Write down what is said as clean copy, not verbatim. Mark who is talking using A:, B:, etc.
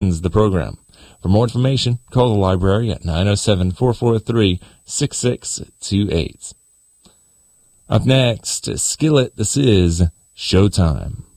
A: shortens the program. For more information, call the library at 907-443-6628. Up next, Skillet, this is Showtime.